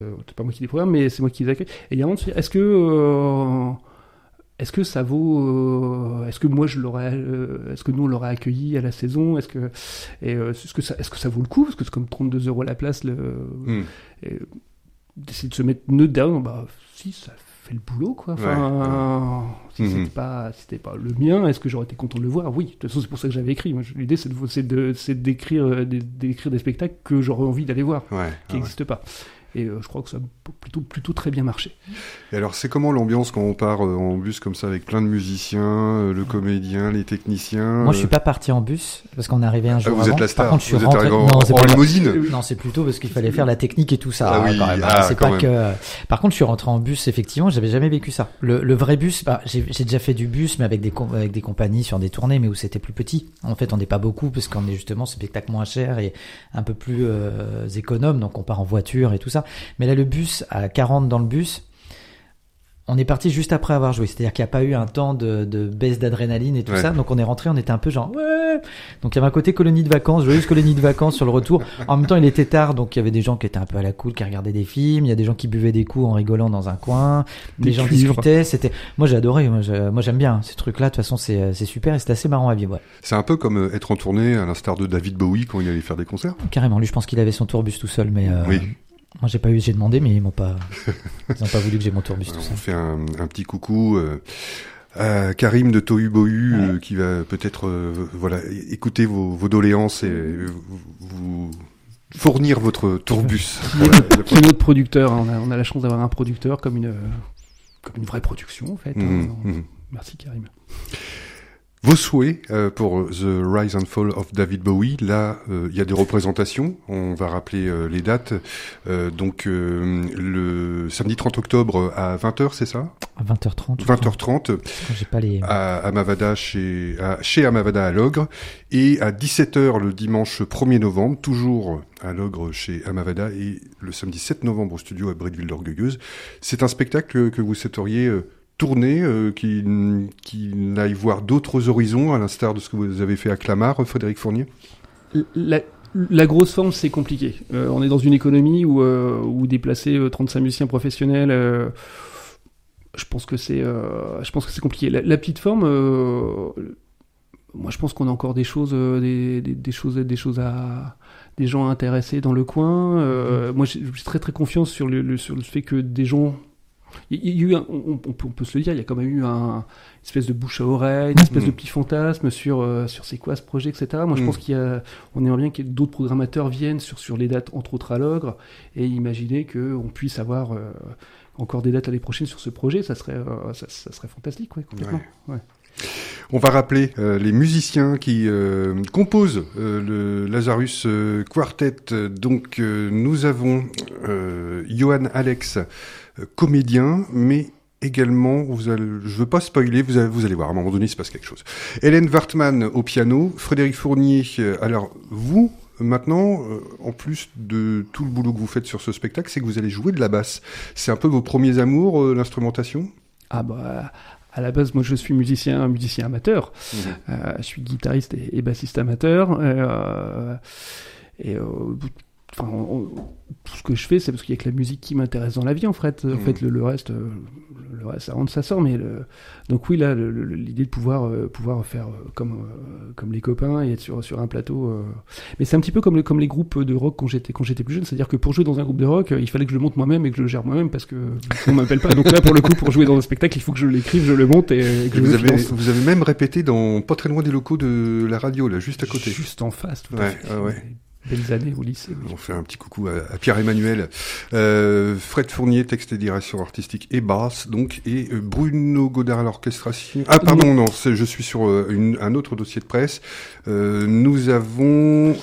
c'est pas moi qui les programme, mais c'est moi qui les accueille. Et il y a un moment de se dire, est-ce que ça vaut, est-ce que moi est-ce que nous on l'aurait accueilli à la saison, est-ce que ça vaut le coup, parce que c'est comme 32 € la place, d'essayer de se mettre neutre derrière, bah si, ça fait le boulot, quoi. Enfin, si c'était pas le mien, est-ce que j'aurais été content de le voir? Oui, de toute façon c'est pour ça que j'avais écrit. Moi, l'idée c'est d'écrire des spectacles que j'aurais envie d'aller voir, qui n'existent pas. Et je crois que ça a plutôt très bien marché. Et alors, c'est comment l'ambiance quand on part en bus comme ça avec plein de musiciens, le comédien, les techniciens? Moi, je suis pas parti en bus parce qu'on est arrivé un jour vous avant. Êtes la star. Par contre, je suis vous rentré êtes arrivé en limousine. Non, c'est plutôt parce qu'il fallait faire la technique et tout ça. Ah oui, quand même. C'est pas que. Par contre, je suis rentré en bus. Effectivement, j'avais jamais vécu ça. Le vrai bus, j'ai déjà fait du bus, mais avec des compagnies sur des tournées, mais où c'était plus petit. En fait, on n'est pas beaucoup parce qu'on est justement spectacle moins cher et un peu plus économe, donc on part en voiture et tout ça. Mais là, le bus à 40 dans le bus, on est parti juste après avoir joué, c'est-à-dire qu'il n'y a pas eu un temps de baisse d'adrénaline et tout ça, donc on est rentré, on était un peu genre ouais, donc il y avait un côté colonie de vacances, joyeuse colonie de vacances sur le retour. En même temps il était tard, donc il y avait des gens qui étaient un peu à la cool, qui regardaient des films, il y a des gens qui buvaient des coups en rigolant dans un coin, des gens discutaient, moi j'ai adoré, moi j'aime bien ces trucs là, de toute façon c'est super et c'est assez marrant à vivre. C'est un peu comme être en tournée à l'instar de David Bowie quand il allait faire des concerts. Carrément, lui je pense qu'il avait son tourbus tout seul, mais moi j'ai demandé, mais ils n'ont pas voulu que j'ai mon tourbus tout ça. On fait un petit coucou à Karim de Tohu Bohu qui va peut-être écouter vos doléances et vous fournir votre tourbus. Qui est notre producteur. On a la chance d'avoir un producteur comme une vraie production en fait. Merci Karim. Vos souhaits pour The Rise and Fall of David Bowie, là, il y a des représentations, on va rappeler les dates. Donc, le samedi 30 octobre à 20h, c'est ça? À 20h30. 20h30. J'ai pas les... À Amavada, chez Amavada à Logre. Et à 17h le dimanche 1er novembre, toujours à Logre chez Amavada. Et le samedi 7 novembre au studio à Bretteville d'Orgueilleuse. C'est un spectacle que vous souhaiteriez tourner, qui n'aille voir d'autres horizons, à l'instar de ce que vous avez fait à Clamart, Frédéric Fournier? La grosse forme, c'est compliqué. On est dans une économie où déplacer 35 musiciens professionnels, je pense que c'est compliqué. La petite forme, moi je pense qu'on a encore des choses des gens intéressés dans le coin. Moi j'ai très très confiance sur le fait que des gens... Il y a eu on peut se le dire, il y a quand même eu une espèce de bouche à oreille, une espèce de petit fantasme sur c'est quoi ce projet, etc. Moi, je pense on aimerait bien que d'autres programmateurs viennent sur les dates, entre autres à Logre, et imaginer qu'on puisse avoir encore des dates l'année prochaine sur ce projet. Ça serait fantastique, complètement. Ouais. On va rappeler les musiciens qui composent le Lazarus Quartet. Donc, nous avons Johan Alex, comédien, mais également, je veux pas spoiler, vous allez voir, à un moment donné, il se passe quelque chose. Hélène Wartman au piano, Frédéric Fournier. Alors, vous, maintenant, en plus de tout le boulot que vous faites sur ce spectacle, c'est que vous allez jouer de la basse. C'est un peu vos premiers amours, l'instrumentation? Ah bah... À la base, moi, je suis musicien amateur. Je suis guitariste et bassiste amateur. Tout ce que je fais, c'est parce qu'il y a que la musique qui m'intéresse dans la vie, en fait. En fait, le reste, ça rentre, ça sort. Mais donc oui, là, l'idée de pouvoir faire comme les copains et être sur un plateau. Mais c'est un petit peu comme les groupes de rock quand j'étais plus jeune. C'est-à-dire que pour jouer dans un groupe de rock, il fallait que je le monte moi-même et que je le gère moi-même parce que on m'appelle pas. Donc là, pour le coup, pour jouer dans un spectacle, il faut que je l'écrive, je le monte et que vous avez même répété pas très loin des locaux de la radio, là, juste à côté. Juste en face, tout à fait. Belles années au lycée. Oui. On fait un petit coucou à Pierre-Emmanuel. Fred Fournier, texte et direction artistique et basse, donc, et Bruno Godard à l'orchestration. Ah, pardon, non, je suis sur un autre dossier de presse. Nous avons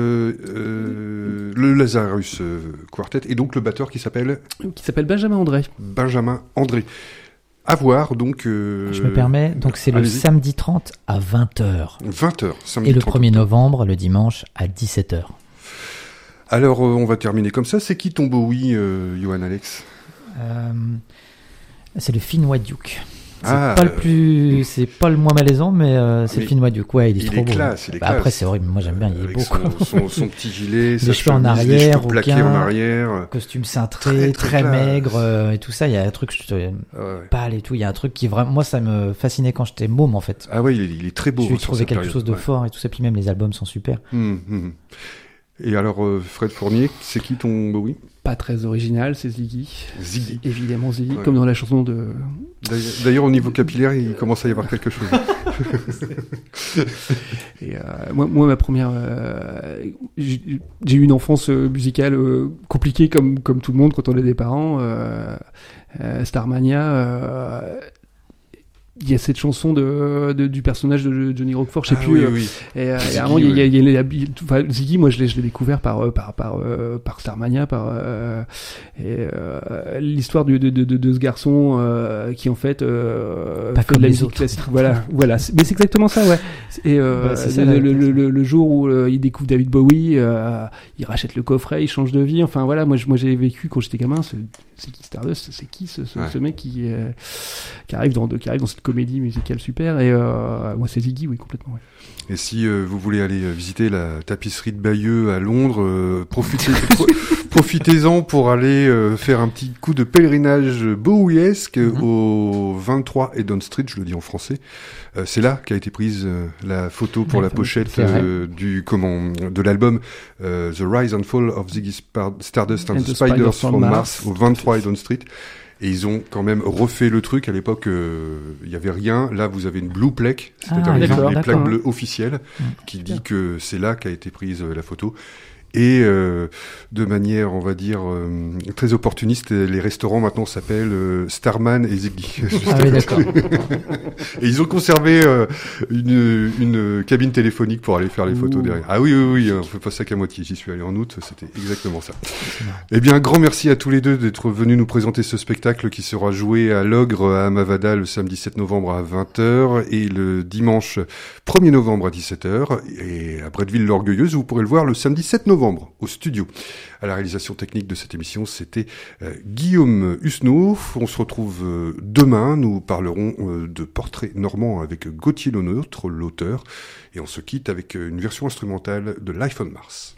le Lazarus Quartet, et donc le batteur qui s'appelle Benjamin André. Benjamin André. À voir, donc... Je me permets, donc c'est le samedi 30 à 20h. 20h, samedi 30. Et le 1er novembre, le dimanche, à 17h. Alors, on va terminer comme ça. C'est qui ton Bowie, Johan Alex? C'est le Finn White Duke. C'est pas le moins malaisant, mais c'est le film Noirduc. Ouais, il est trop beau. Classe, Après, c'est horrible. Moi, j'aime bien. Il est beau. Son petit gilet, les cheveux en arrière, plaqués en arrière, costume cintré, très maigre et tout ça. Il y a un truc pâle et tout. Il y a un truc qui vraiment, moi, ça me fascinait quand j'étais môme en fait. Ah ouais, il est très beau. Je lui trouvais quelque chose de fort et tout ça. Puis même les albums sont super. Et alors, Fred Fournier, c'est qui ton Bowie ? Pas très original, c'est Ziggy. Ziggy. Évidemment Ziggy, comme dans la chanson de... D'ailleurs, au niveau capillaire, il commence à y avoir quelque chose. Et moi, ma première... j'ai eu une enfance musicale compliquée comme tout le monde quand on est des parents. Starmania... il y a cette chanson du personnage de Johnny Roquefort, je sais plus. Oui. Et vraiment, il y a Ziggy, moi je l'ai découvert par Starmania, l'histoire de ce garçon qui en fait pas fait comme de la les musique autres. classique. Voilà. Mais c'est exactement ça, ouais. Et c'est ça, le jour où il découvre David Bowie, il rachète le coffret, il change de vie. Enfin voilà, moi j'ai vécu quand j'étais gamin. C'est qui Stardust ? C'est qui ce mec qui arrive dans cette comédie musicale super, et moi c'est Ziggy, oui, complètement. Ouais. Et si vous voulez aller visiter la tapisserie de Bayeux à Londres, profitez-en pour aller faire un petit coup de pèlerinage bowiesque au 23 Haydon Street, je le dis en français. C'est là qu'a été prise la photo pour la pochette de l'album The Rise and Fall of Ziggy Stardust and the Spiders from Mars au 23 Haydon Street. Et ils ont quand même refait le truc. À l'époque, il y avait rien. Là, vous avez une blue plaque, c'est-à-dire les plaques bleues officielles, qui dit que c'est là qu'a été prise la photo. Et de manière, on va dire, très opportuniste, les restaurants maintenant s'appellent Starman et Ziggy. Ah oui, d'accord. Et ils ont conservé une cabine téléphonique pour aller faire les photos derrière. Ah oui, on fait pas ça qu'à moitié. J'y suis allé en août, c'était exactement ça. Eh bien, un grand merci à tous les deux d'être venus nous présenter ce spectacle qui sera joué à l'Ogre à Amavada le samedi 7 novembre à 20h et le dimanche 1er novembre à 17h. Et à Bretteville-l'Orgueilleuse, vous pourrez le voir le samedi 7 novembre au studio. À la réalisation technique de cette émission, c'était Guillaume Husneau. On se retrouve demain. Nous parlerons de Portrait normand avec Gauthier Lenôtre, l'auteur. Et on se quitte avec une version instrumentale de Life on Mars.